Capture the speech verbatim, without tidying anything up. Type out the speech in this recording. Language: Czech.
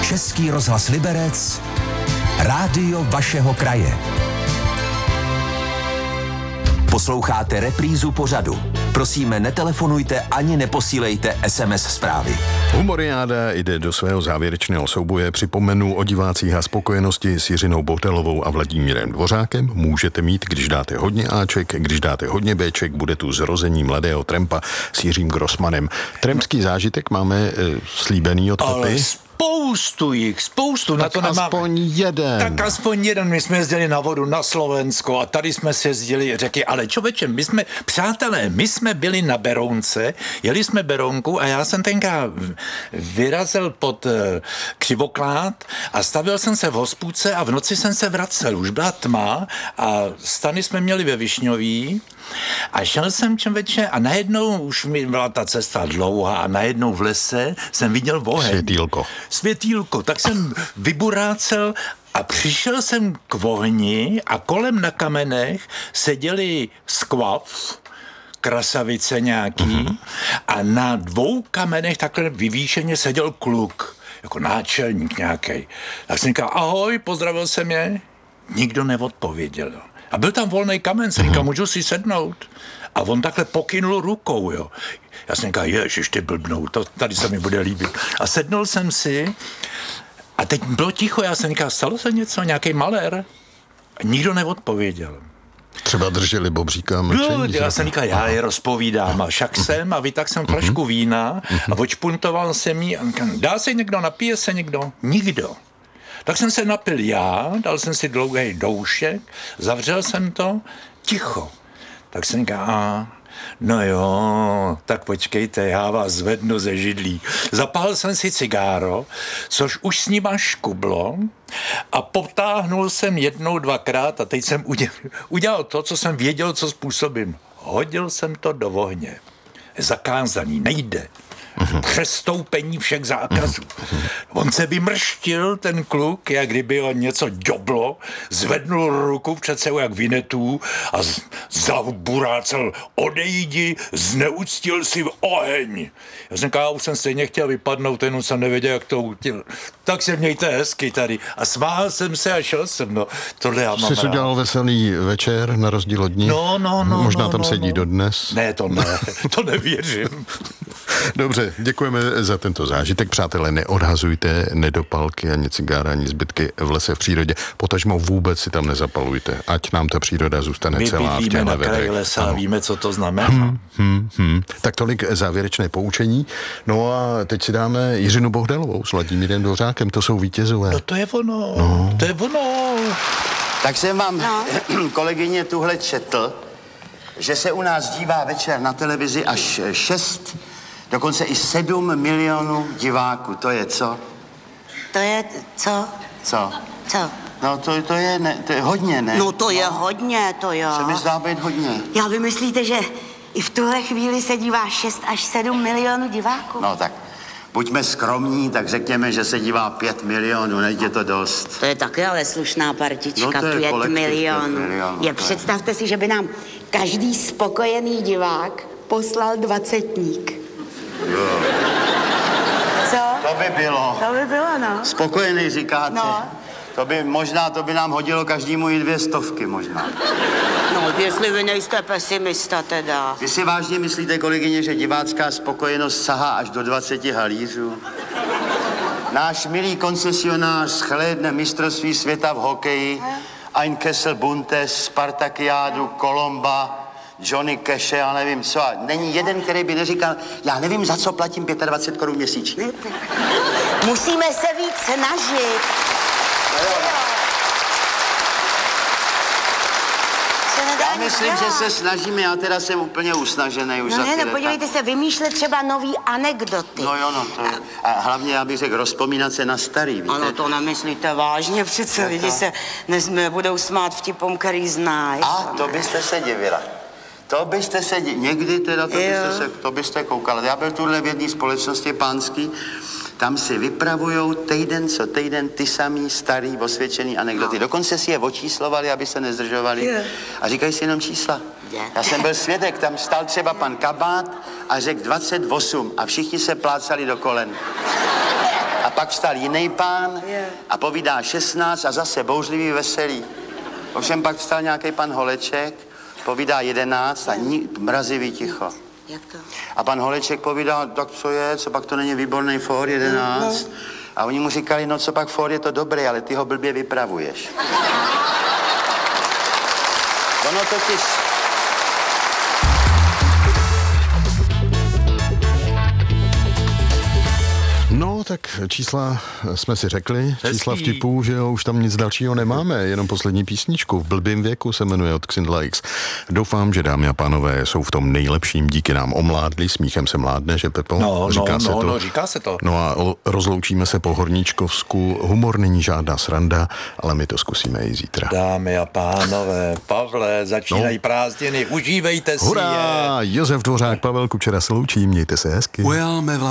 Český rozhlas Liberec, rádio vašeho kraje. Posloucháte reprízu pořadu. Prosíme, netelefonujte ani neposílejte es em es zprávy. Humoriáda jde do svého závěrečného souboje. Připomenu o divácích a spokojenosti s Jiřinou Bohdalovou a Vladimírem Dvořákem. Můžete mít, když dáte hodně Aček, když dáte hodně Bček, bude tu zrození mladého Trampa s Jiřím Grossmanem. Trampský zážitek máme e, slíbený od Pepy. Spoustu jich, spoustu. Tak na to nemá... aspoň jeden. Tak aspoň jeden. My jsme jezdili na vodu na Slovensko a tady jsme se jezdili řeky, ale člověče, my jsme, přátelé, my jsme byli na Berounce, jeli jsme Berounku a já jsem tenkrát vyrazil pod uh, Křivoklád a stavil jsem se v hospůdce a v noci jsem se vracel. Už byla tma a stany jsme měli ve Višňový a šel jsem člověče a najednou už mi byla ta cesta dlouhá a najednou v lese jsem viděl oheň. Světýlko. Světýlko, tak jsem vyburácel a přišel jsem k ohni a kolem na kamenech seděli skvav, krasavice nějaký uh-huh. a na dvou kamenech takhle vyvýšeně seděl kluk, jako náčelník nějaký. Tak jsem říkal, ahoj, pozdravil jsem je, nikdo neodpověděl. A byl tam volný kamen, jsem říkal, můžu si sednout? A on takhle pokynul rukou, jo. Já jsem říkal, ježiš, ty blbnou, to tady se mi bude líbit. A sednul jsem si a teď bylo ticho, já jsem říkal, stalo se něco, nějaký malér? A nikdo neodpověděl. Třeba drželi bobříka mlčení. No, já jsem říkal, já je rozpovídám a však jsem a vytáhl jsem flašku vína a odšpuntoval jsem jí a říkal, dá se někdo, napije se někdo? Nikdo. Tak jsem se napil já, dal jsem si dlouhý doušek, zavřel jsem to, ticho. Tak jsem říkal, a, no jo, tak počkejte, já vás zvednu ze židlí. Zapálil jsem si cigáro, což už s ním škublo a potáhnul jsem jednou, dvakrát a teď jsem udělal, udělal to, co jsem věděl, co způsobím. Hodil jsem to do ohně. Zakázaný, nejde. Přestoupení všech zákazů. On se vymrštil, ten kluk, jak kdyby ho něco ďoblo, zvednul ruku před sebou jak Vinetů a zaburácel, odejdi, zneuctil si oheň. Já jsem říkal, já už jsem stejně chtěl vypadnout, jenom jsem nevěděl, jak to udělal. Tak se mějte hezky tady. A smál jsem se a šel jsem, no. Tohle já mám Jsi udělal veselý večer na rozdíl od ní? No, no, no. Možná no, tam no, sedí no. dodnes? Ne, to ne, to nevěřím. Dobře, děkujeme za tento zážitek. Přátelé, neodhazujte nedopalky ani cigára, ani zbytky v lese, v přírodě. Potažmo vůbec si tam nezapalujte, ať nám ta příroda zůstane My celá v těchto na vedrech. kraji lesa a víme, co to znamená. Hmm, hmm, hmm. Tak tolik závěrečné poučení. No a teď si dáme Jiřinu Bohdalovou s Vladimírem Dvořákem, to jsou vítězové. No to je ono, no. to je ono. Tak jsem vám, no. kolegyně, tuhle četl, že se u nás dívá večer na televizi až šest, dokonce i sedm milionů diváků. To je co? To je co? Co? Co? No to, to, je, ne, to je hodně, ne? No to je no. hodně, to jo. Se mi zdá být hodně. Já vy myslíte, že i v tuhle chvíli se dívá šest až sedm milionů diváků? No tak buďme skromní, tak řekněme, že se dívá pět milionů, nejde je to dost. To je taky ale slušná partička, no pět milionů. pět milionů. Je, představte si, že by nám každý spokojený divák poslal dvacetník. Jo. Co? To by bylo. To by bylo, no. Spokojený říkáte? No. To by možná, to by nám hodilo každému i dvě stovky možná. No, jestli vy nejste pesimista teda. Vy si vážně myslíte, kolegyně, že divácká spokojenost sahá až do dvaceti halířů? Náš milý koncesionář shlédne mistrovství světa v hokeji, Ein Kessel Buntes, Spartakiádu, Kolomba, Johnny Cash, já nevím co. A není jeden, který by neříkal, já nevím, za co platím dvacet pět korun měsíčně. Musíme se víc snažit. Já myslím, že se snažíme, já teda jsem úplně usnažený už no za ne, ty no podívejte se, vymýšlet třeba nový anekdoty. No jo, no to je. A hlavně já bych řekl, rozpomínat se na starý, víte? Ano, to nemyslíte vážně, přece no lidi se nebudou smát vtipům, který znají. A to byste se divila. To byste se divila. Někdy teda, to byste, se, to byste koukala. Já byl tuhle v jedné společnosti pánský, tam si vypravujou týden co týden ty samý starý osvědčený anekdoty. No. Dokonce si je očíslovali, aby se nezdržovali. Yeah. A říkají si jenom čísla. Yeah. Já jsem byl svědek, tam stál třeba pan Kabát a řekl dvacet osm a všichni se plácali do kolen. A Pak vstal jiný pán a povídá šestnáct a zase bouřlivý, veselý. Ovšem pak vstal nějaký pan Holeček, povídá jedenáct a ní, mrazivý ticho. Jak to? A pan Holeček povídá, tak co je, co pak to není výborný Ford jedenáct? No. A oni mu říkali, no co pak Ford je to dobrý, ale ty ho blbě vypravuješ. Ono totiž... No, tak čísla jsme si řekli, Hezký. Čísla vtipů, že jo, už tam nic dalšího nemáme, jenom poslední písničku v blbým věku se jmenuje od Xindla X. Doufám, že dámy a pánové jsou v tom nejlepším, díky nám omládli, smíchem se mládne, že Pepo? No, říká no, se no, to. no, říká se to. No a rozloučíme se po Horníčkovsku, humor není žádná sranda, ale my to zkusíme i zítra. Dámy a pánové, Pavle, začínají no. prázdniny, užívejte si Hurá! je. Josef Dvořák, Pavel Kučera se loučí, mějte se hezky.